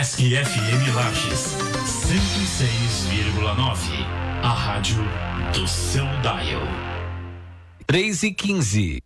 Sesc FM Lages, 106,9. A rádio do seu dial. 3:15.